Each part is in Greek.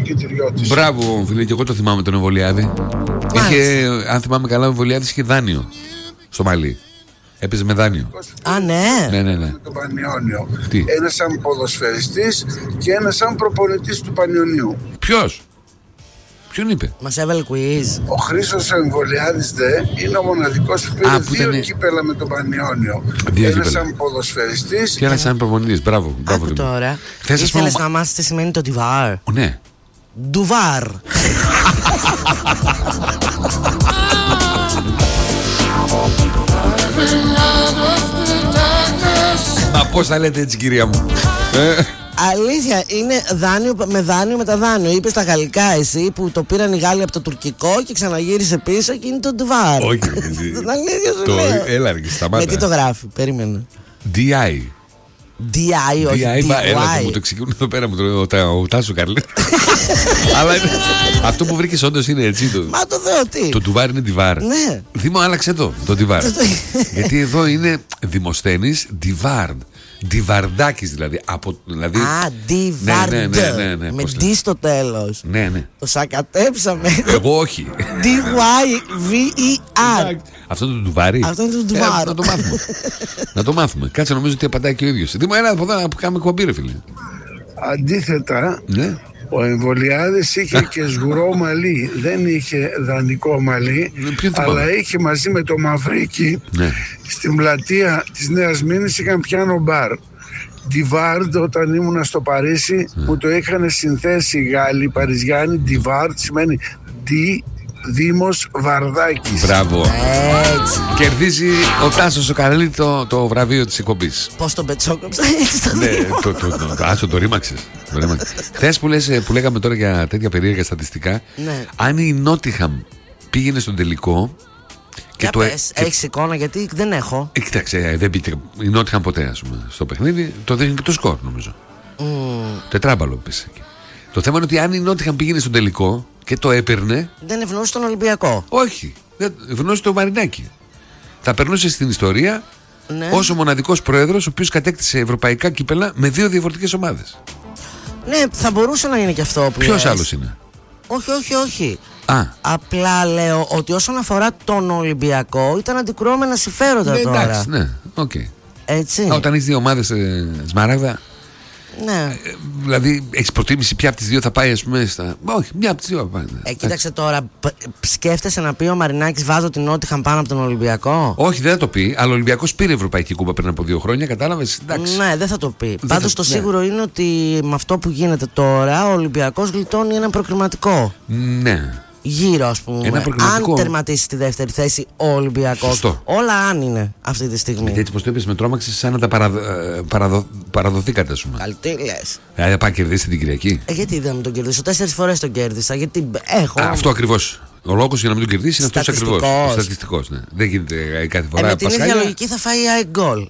Κιτριώτης. Μπράβο, φίλε, και εγώ το θυμάμαι τον Εμβολιάδη. Είχε, αν θυμάμαι καλά, ο Εμβολιάδης είχε δάνειο στο Μαλί. Έπαιζε με δάνειο. Α, ναι. Ναι. Το Πανιόνιο. Τι? Ένας σαν ποδοσφαιριστής και ένας σαν προπονητής του Πανιωνίου. Ποιος? Ποιον είπε? Μας έβαλε quiz. Ο Χρήστος Εμβολιάδης είναι ο μοναδικός που πήρε δύο κύπελα με τον Πανιόνιο. Ένας σαν ποδοσφαιριστής και ένας σαν προπονητής. Μπράβο. Άκου τώρα. Ήθελες να μάθεις τι σημαίνει το ντιβάρ? Ναι. Ντουβάρ. Μα πώς θα λέτε έτσι, κυρία μου? Αλήθεια, είναι δάνειο με δάνειο μεταδάνειο. Είπε στα γαλλικά εσύ που το πήραν οι Γάλλοι από το τουρκικό και ξαναγύρισε πίσω και είναι το ντουβάρ. Όχι. Την αλήθεια σου λέω. Έλα ρε, σταμάτα. Με τι το γράφει, περίμενε. DI. DI, όχι DI. Έλα, μου το εξηγούν εδώ πέρα ο Τάσο Καρλέ. Αλλά αυτό που βρήκες όντως είναι έτσι. Μα το Θεό, τι? Το ντουβάρ είναι ντιβάρ. Ναι. Δήμο, άλλαξε εδώ το ντιβάρ. Γιατί εδώ είναι Δημοσθένης ντιβάρ. Ντιβαρντάκης δηλαδή. Α, ντιβαρντ. Ναι. Με ντι στο τέλος. Ναι. Το σακατέψαμε. Εγώ όχι. D-Y-V-E-R. Αυτό είναι το ντουβάρι. Αυτό είναι το ντουβάρ. Να το μάθουμε. Κάτσε, νομίζω ότι απαντάει και ο ίδιος. Δήμο, έλα από εδώ να κάνουμε κομπή, ρε φίλε. Αντίθετα, ναι. Ο Εμβολιάδης είχε και σγουρό μαλλί. Δεν είχε δανεικό μαλλί, αλλά είχε μαζί με το Μαυρίκι στην πλατεία της Νέας Μήνης είχαν πιάνο μπαρ. Ντιβάρντ, όταν ήμουνα στο Παρίσι, μου το είχαν συνθέσει οι Γάλλοι Παριζιάνοι. Ντιβάρντ σημαίνει Δήμος Βαρδάκης. Μπράβο. Έτσι. Κερδίζει ο Τάσος ο Καρλή το βραβείο της εκπομπής. Πώς τον πετσόκοψα έτσι το Άσο, το ρήμαξες. Θες που λέγαμε τώρα για τέτοια περίεργα στατιστικά. Αν η Νότιχαμ πήγαινε στον τελικό. Για πες, έχεις εικόνα? Γιατί δεν έχω. Κοίταξε, δεν πήγε η Νότιχαμ ποτέ, ας πούμε, στο παιχνίδι. Το δείχνει και το σκορ, νομίζω. Τετράμπαλο πες εκεί. Το θέμα είναι ότι αν η Νότιχαμ πήγαινε στον τελικό και το έπαιρνε. Δεν ευνοούσε τον Ολυμπιακό. Όχι. Ευνοούσε το Μαρινάκι. Θα περνούσε στην ιστορία ως ο μοναδικός πρόεδρος ο οποίος κατέκτησε ευρωπαϊκά κύπελα με δύο διαφορετικές ομάδες. Ναι, θα μπορούσε να είναι και αυτό που. Ποιος άλλος είναι? Όχι. Απλά λέω ότι όσον αφορά τον Ολυμπιακό ήταν αντικρουόμενα συμφέροντα τώρα. Εντάξει, ναι, οκ. Έτσι. Όταν έχεις δύο ομάδες, Σμαράγδα. Ναι. Δηλαδή, έχεις προτίμηση ποια από τις δύο θα πάει, ας πούμε, όχι, μια από τις δύο θα πάει. Κοίταξε τώρα, σκέφτεσαι να πει ο Μαρινάκης βάζω την Νότιχαμ πάνω από τον Ολυμπιακό? Όχι, δεν θα το πει, αλλά ο Ολυμπιακός πήρε Ευρωπαϊκή Κούπα πριν από 2 χρόνια, κατάλαβες? Ναι, δεν θα το πει. Πάντως το σίγουρο είναι ότι με αυτό που γίνεται τώρα ο Ολυμπιακός γλιτώνει ένα προκριματικό. Ναι. Γύρω, ας πούμε. Αν τερματίσει τη δεύτερη θέση ο Ολυμπιακός. Όλα αν είναι αυτή τη στιγμή. Γιατί έτσι πως το είπες με τρόμαξες σαν να τα παραδοθήκατε, ας πούμε. Καλτή λες. Δηλαδή πάει κερδίσει την Κυριακή. Γιατί δεν μου τον κερδίσω? 4 φορές τον κέρδισα. Γιατί έχω. Αυτό ακριβώς. Ο λόγος για να μην τον κερδίσει είναι αυτός ακριβώς. Στατιστικός. Ναι. Δεν γίνεται κάθε φορά. Με την ίδια λογική θα φάει η γκολ.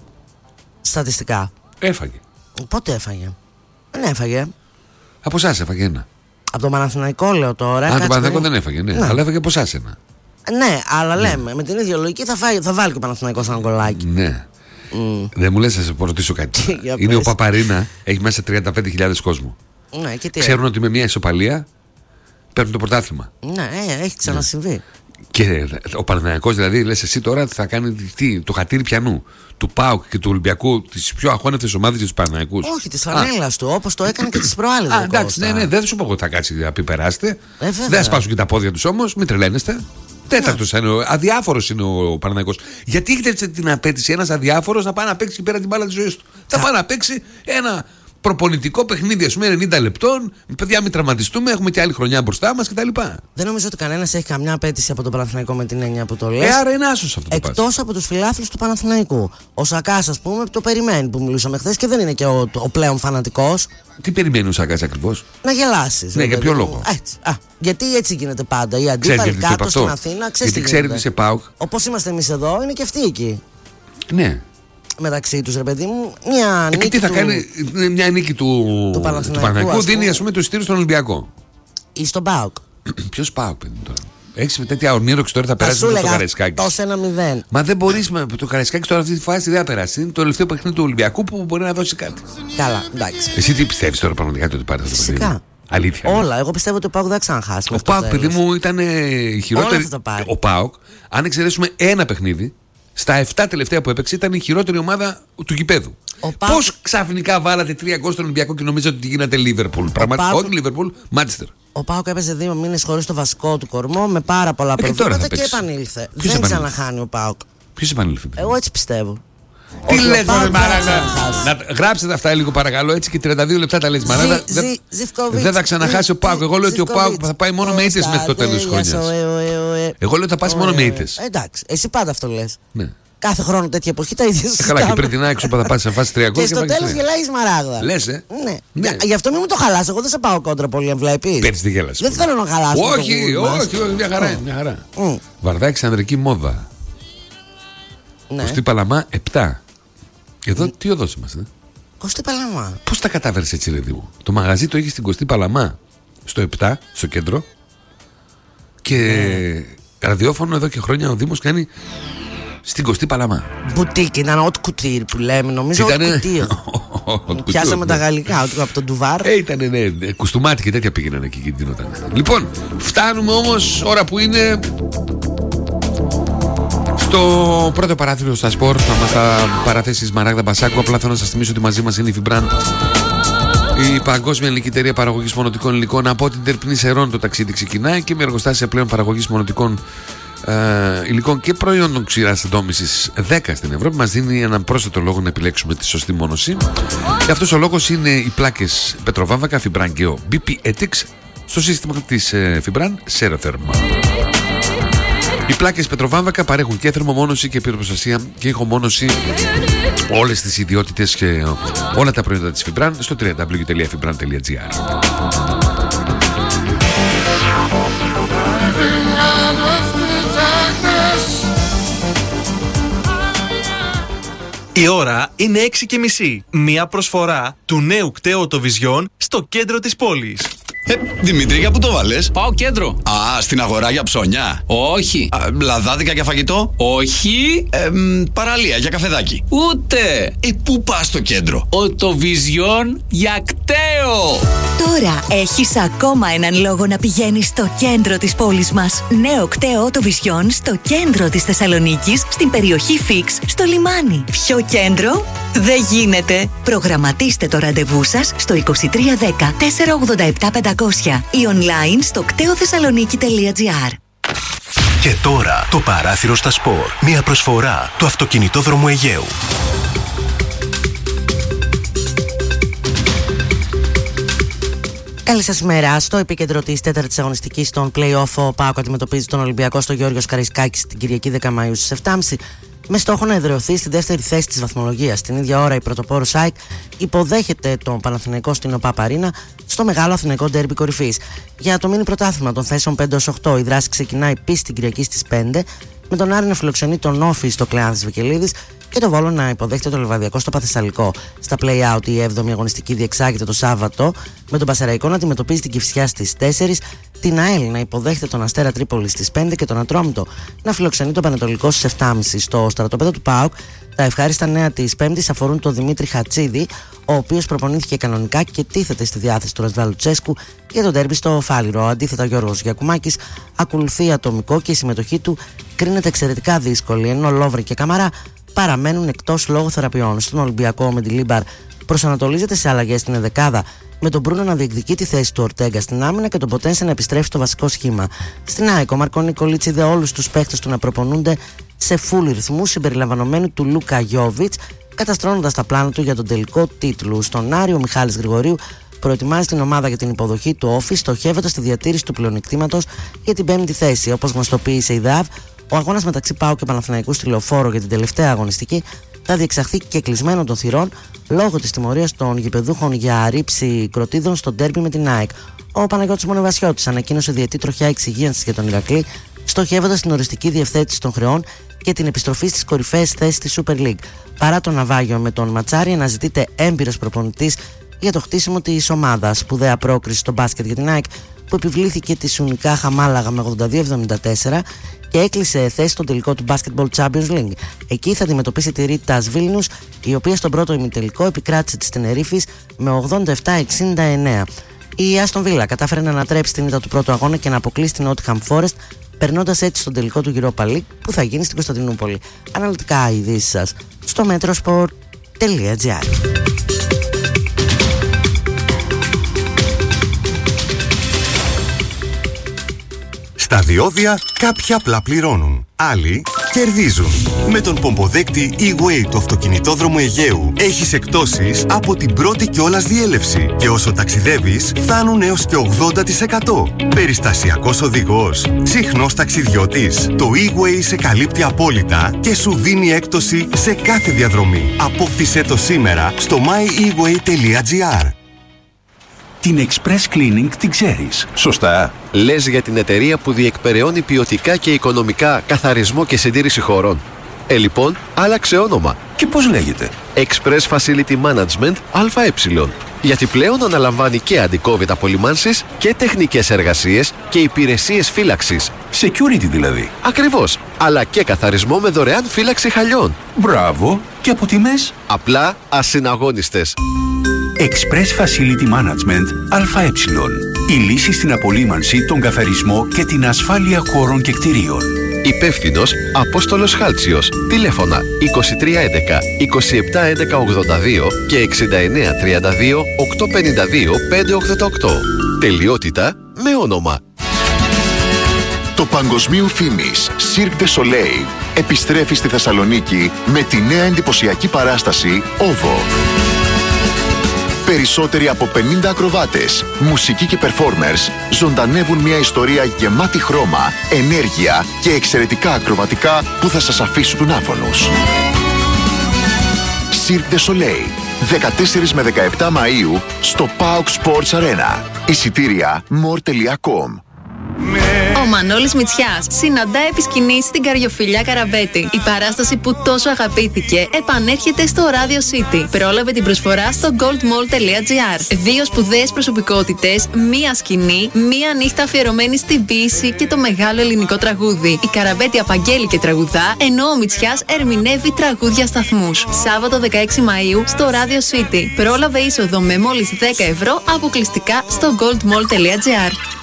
Στατιστικά. Έφαγε. Πότε έφαγε? Δεν έφαγε. Από εσάς έφαγε ένα. Από το Παναθηναϊκό λέω τώρα. Το Παναθηναϊκό δεν έφαγε, ναι. Αλλά έφαγε από εσάς ένα. Ναι, αλλά λέμε με την ίδια λογική θα βάλει και ο Παναθηναϊκός ένα γκολάκι. Ναι. Δεν μου λες, να σε ρωτήσω κάτι. Είναι ο Παπαρίνα, έχει μέσα 35.000 κόσμο. Ναι, και τι ξέρουν ότι με μια ισοπαλία παίρνουν το πρωτάθλημα. Ναι, έχει ξανασυμβεί. Και ο Παναθηναϊκός, δηλαδή, λες εσύ τώρα θα κάνει το χατήρι πιανού του ΠΑΟΚ και του Ολυμπιακού, τις πιο αγχώνευτες ομάδες για τους Παναθηναϊκούς. Όχι, της φανέλας του, όπως το έκανε και τις προάλλες. Εντάξει, ναι, δεν σου πω εγώ θα κάτσει να πει περάστε. Δεν θα σπάσουν και τα πόδια τους όμως, μην τρελαίνεστε. Τέταρτος είναι, αδιάφορος είναι ο Παναθηναϊκός. Γιατί έχετε την απέτηση ένας αδιάφορος να πάει να παίξει πέρα την μπάλα της ζωής του? Θα πάει να παίξει ένα προπονητικό παιχνίδι, ας πούμε, 90 λεπτών. Παιδιά, μην τραυματιστούμε, έχουμε και άλλη χρονιά μπροστά μας κτλ. Δεν νομίζω ότι κανένας έχει καμιά απέτηση από τον Παναθηναϊκό με την έννοια που το λες. Άρα είναι άσος αυτό το πας. Εκτός από τους φιλάθλους του Παναθηναϊκού. Ο Σακάς, ας πούμε, το περιμένει που μιλούσαμε χθες και δεν είναι και ο πλέον φανατικός. Τι περιμένει ο Σακάς ακριβώς? Να γελάσεις. Ναι, για ποιο λόγο? Έτσι. Γιατί έτσι γίνεται πάντα. Οι αντίπαλοι κάτω στην Αθήνα ξέρει τι σε ΠΑΟΚ. Όπως είμαστε εμείς εδώ, είναι και αυτοί εκεί. Ναι. Μεταξύ τους, ρε παιδί μου, μια νίκη. Τι θα κάνει μια νίκη του Παναθηναϊκού, δίνει, ας πούμε, το εισιτήριο στον Ολυμπιακό. Ή στον ΠΑΟΚ. Ποιος ΠΑΟΚ είναι τώρα? Έχεις με τέτοια ορνήρωξη τώρα θα περάσει το Καραϊσκάκη. Τόσο 1-0. Μα δεν μπορείς με το Καραϊσκάκη τώρα αυτή τη φάση δεν θα περάσει. Είναι το τελευταίο παιχνίδι του Ολυμπιακού που μπορεί να δώσει κάτι. Καλά, εντάξει. Εσύ τι πιστεύεις τώρα πραγματικά ότι πάρει αυτό το παιχνίδι? Φυσικά. Αλήθεια. Όλα. Εγώ πιστεύω ότι ο ΠΑΟΚ δεν θα ξαναχάσει. Ο ΠΑΟΚ, παιδί μου, ήταν η χειρότερη. Ο ΠΑΟΚ, αν εξαιρέσουμε ένα παιχνίδι, στα 7 τελευταία που έπαιξε, ήταν η χειρότερη ομάδα του γηπέδου. Πώς ξαφνικά βάλατε 3 γκολ στον Ολυμπιακό και νομίζατε ότι γίνατε Λίβερπουλ? Πραγματικά, όχι Λίβερπουλ, Μάντσεστερ. Ο ΠΑΟΚ έπαιζε 2 μήνες χωρίς το βασικό του κορμό, με πάρα πολλά προβλήματα και επανήλθε. Δεν ξαναχάνει ο ΠΑΟΚ. Ποιος επανήλθε? Εγώ έτσι πιστεύω. Τι λες, μαράγα? Να γράψετε αυτά λίγο παρακαλώ, έτσι, και 32 λεπτά τα λες, μαράγα. Δεν θα ξαναχάσει ο ΠΑΟΚ. Εγώ λέω ότι ο ΠΑΟΚ θα πάει μόνο με ήττες μέχρι το τέλος της χρονιάς. Εγώ λέω ότι θα πάει μόνο με ήττες. Εντάξει, εσύ πάντα αυτό λες. Κάθε χρόνο τέτοια εποχή τα ίδια σου. Καλά, και πριν την άξο θα πας σε φάση 3 γκολ. Και στο τέλος γελάει η Σμαράγδα. Λες, Ναι. Γι' αυτό μην μου το χαλάς. Εγώ δεν σε πάω κόντρα πολύ, αν βλέπεις. Πέρυσι τη γέλασε. Δεν θέλω να χαλάσω. Όχι, μια χαρά. Βαρδάκι, ανδρική μόδα. Κωστή Παλαμά 7. Εδώ τι οδός είμαστε? Κωστή Παλαμά. Πώς τα κατάφερες έτσι, λέει μου? Το μαγαζί το είχε στην Κωστή Παλαμά στο 7, στο κέντρο. Και ραδιόφωνο εδώ και χρόνια ο Δήμος κάνει στην Κωστή Παλαμά. Μπουτίκι, ήταν ό,τι κουτίρ που λέμε. Νομίζω ότι κουτίρ. Πιάσαμε τα γαλλικά από τον Ντουβάρ. Ήτανε, ναι, κουστούμάτι και τέτοια πήγαιναν εκεί και δίνονταν. Λοιπόν, φτάνουμε όμως ώρα που είναι στο πρώτο παράθυρο στα σπορ. Θα μας τα παραθέσει Μαράγδα Μπασάκου. Απλά θέλω να σας θυμίσω ότι μαζί μας είναι η Φιμπράν, η παγκόσμια ελληνική εταιρεία παραγωγής μονοτικών υλικών. Από την Τερπνή Σερών το ταξίδι ξεκινάει και με εργοστάσια πλέον παραγωγής μονοτικών υλικών και προϊόντων ξηράς εντόμησης 10 στην Ευρώπη μας δίνει έναν πρόσθετο λόγο να επιλέξουμε τη σωστή μόνωση. Και αυτός ο λόγος είναι οι πλάκες Πετροβάμβακα, Φιμπράν και ο BP Ethics στο σύστημα της Φιμπράν Serotherm. Οι πλάκες Πετροβάμβακα παρέχουν και θερμομόνωση και πυροπροστασία και ηχομόνωση, όλες τις ιδιότητες και όλα τα προϊόντα της Φιμπράν στο www.fibran.gr. Η ώρα είναι 6:30. Μια προσφορά του νέου κταίου Vision στο κέντρο της πόλης. Δημήτρη, για πού το βάλες? Πάω κέντρο. Α, στην αγορά για ψώνια. Όχι. Λαδάδικα για φαγητό. Όχι. Παραλία για καφεδάκι. Ούτε. Πού πας στο κέντρο? Το Vision για κταίο. Τώρα έχεις ακόμα έναν λόγο να πηγαίνεις στο κέντρο της πόλης μας. Νέο κταίο Vision στο κέντρο της Θεσσαλονίκης, στην περιοχή Φίξ, στο λιμάνι. Ποιο κέντρο? Δεν γίνεται. Προγραμματίστε το ραντεβού σας στο 2310 487 500 ή online στο κτεοθεσσαλονίκη.gr. Και τώρα το παράθυρο στα σπορ. Μια προσφορά του αυτοκινητόδρομου Αιγαίου. Καλή σας ημέρα. Στο επίκεντρο της 4ης αγωνιστικής των play-off, ο ΠΑΟΚ αντιμετωπίζει τον Ολυμπιακό στο Γιώργος Καραϊσκάκης την Κυριακή 10 Μαΐου στις 7.30 με στόχο να εδραιωθεί στη δεύτερη θέση της βαθμολογίας. Την ίδια ώρα η πρωτοπόρος ΑΕΚ υποδέχεται τον Παναθηναϊκό στην ΟΠΑΠ Αρίνα στο μεγάλο αθηναϊκό ντέρμπι κορυφής. Για το μίνι πρωτάθλημα των θέσεων 5-8 η δράση ξεκινάει επίσης την Κυριακή στις 5 με τον Άρη να φιλοξενεί τον Όφη στο Κλεάνθης Βικελίδης και το Βόλο να υποδέχεται το Λιβαδιακό στο Παθεσσαλικό. Στα play-out η 7η αγωνιστική διεξάγεται το Σάββατο με τον Πασαραϊκό να αντιμετωπίζει την Κηφισιά στις 4, την ΑΕΛ να υποδέχεται τον Αστέρα Τρίπολη στις 5 και τον Ατρόμητο να φιλοξενεί τον Πανετολικό στις 7.30. Στο στρατοπέδο του ΠΑΟΚ τα ευχάριστα νέα της Πέμπτης αφορούν τον Δημήτρη Χατσίδη, ο οποίος προπονήθηκε κανονικά και τίθεται στη διάθεση του Ρασβάλου Τσέσκου για τον ντέρμπι στο Φάληρο. Αντίθετα, ο Γιώργος Γιακουμάκης ακολουθεί ατομικό και η συμμετοχή του κρίνεται εξαιρετικά δύσκολη, ενώ Λόβρη και Καμαρά παραμένουν εκτός λόγω θεραπείων. Στον Ολυμπιακό, ο Μεντιλίμπαρ προσανατολίζεται σε αλλαγές στην ενδεκάδα, με τον Μπρούνο να διεκδικεί τη θέση του Ορτέγκα στην άμυνα και τον Ποτένσε να επιστρέφει στο βασικό σχήμα. Στην ΑΕΚ, ο Μαρκό Νικολίτς είδε όλους τους παίχτες του να προπονούνται σε full ρυθμού συμπεριλαμβανομένου του Λούκα Γιόβιτς, καταστρώνοντας τα πλάνα του για τον τελικό τίτλο. Στον Άρη, ο Μιχάλης Γρηγορίου προετοιμάζει την ομάδα για την υποδοχή του Όφη, στοχεύοντας στη διατήρηση του πλεονεκτήματος για την 5η θέση. Όπως γνωστοποίησε η ΔΑΒ, ο αγώνας μεταξύ ΠΑΟΚ και Παναθηναϊκού στη Λεωφόρο για την τελευταία αγωνιστική θα διεξαχθεί και κλεισμένο των θυρών λόγω της τιμωρίας των γηπεδούχων για ρήψη κροτίδων στο ντέρμπι με την ΑΕΚ. Ο Παναγιώτης Μονεβασιώτης ανακοίνωσε διετή τροχιά εξυγίανσης για τον Ηρακλή, στοχεύοντας την οριστική διευθέτηση των χρεών και την επιστροφή στις κορυφαίες θέσεις της Super League. Παρά το ναυάγιο με τον Ματσάρη, αναζητείται έμπειρος προπονητής για το χτίσιμο της ομάδας. Σπουδαία πρόκριση στο μπάσκετ για την ΑΕΚ, που επιβλήθηκε τη Σουνικά Χαμάλαγα με 82-74 και έκλεισε θέση στο τελικό του Basketball Champions League. Εκεί θα αντιμετωπίσει τη Ρίτα Βίλνιους, η οποία στον πρώτο ημιτελικό επικράτησε της Τενερίφης με 87-69. Η Άστον Βίλα κατάφερε να ανατρέψει την ήττα του πρώτου αγώνα και να αποκλείσει την Nottingham Forest, περνώντας έτσι στον τελικό του Europa League που θα γίνει στην Κωνσταντινούπολη. Αναλυτικά ειδήσεις σας στο metrosport.gr. Στα διόδια κάποιοι απλά πληρώνουν, άλλοι κερδίζουν. Με τον πομποδέκτη E-Way του αυτοκινητόδρομου Αιγαίου έχεις εκπτώσεις από την πρώτη κιόλας διέλευση και όσο ταξιδεύεις φτάνουν έως και 80%. Περιστασιακός οδηγός, συχνός ταξιδιώτης. Το E-Way σε καλύπτει απόλυτα και σου δίνει έκπτωση σε κάθε διαδρομή. Απόκτησέ το σήμερα στο myeWay.gr. Την Express Cleaning την ξέρεις, σωστά? Λες για την εταιρεία που διεκπεραιώνει ποιοτικά και οικονομικά καθαρισμό και συντήρηση χωρών. Λοιπόν, άλλαξε όνομα. Και πώς λέγεται? Express Facility Management ΑΕ. Γιατί πλέον αναλαμβάνει και αντικόβιτ απολυμάνσεις και τεχνικές εργασίες και υπηρεσίες φύλαξης. Security δηλαδή. Ακριβώς. Αλλά και καθαρισμό με δωρεάν φύλαξη χαλιών. Μπράβο. Και από τιμές? Απλά ασυναγώνιστες. Express Facility Management ΑΕ. Η λύση στην απολύμανση, τον καθαρισμό και την ασφάλεια χώρων και κτηρίων. Υπεύθυνος Απόστολος Χάλτσιος. Τηλέφωνα 2311 2711 82 και 6932 852 588. Τελειότητα με όνομα. Το παγκοσμίου φήμης Cirque du Soleil επιστρέφει στη Θεσσαλονίκη με τη νέα εντυπωσιακή παράσταση OVO. Περισσότεροι από 50 ακροβάτες, μουσικοί και performers ζωντανεύουν μια ιστορία γεμάτη χρώμα, ενέργεια και εξαιρετικά ακροβατικά που θα σας αφήσουν άφωνους. Cirque du Soleil, 14 με 17 Μαΐου στο PAOK Sports Arena. Εισιτήρια more.com. Ο Μανώλης Μητσιάς συναντά επί σκηνής στην Καριοφιλιά Καραβέτη. Η παράσταση που τόσο αγαπήθηκε επανέρχεται στο Radio City. Πρόλαβε την προσφορά στο goldmall.gr. 2 σπουδαίες προσωπικότητες, μία σκηνή, μία νύχτα αφιερωμένη στην ποίηση και το μεγάλο ελληνικό τραγούδι. Η Καραβέτη απαγγέλει και τραγουδά, ενώ ο Μητσιάς ερμηνεύει τραγούδια σταθμούς. Σάββατο 16 Μαΐου στο Radio City. Πρόλαβε είσοδο με μόλις 10 ευρώ αποκλειστικά στο goldmall.gr.